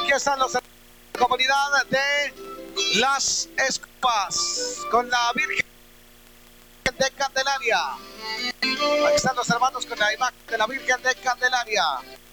Aquí están los de la comunidad de Las Escopas con la Virgen de Candelaria. Aquí están los hermanos con la imagen de la Virgen de Candelaria.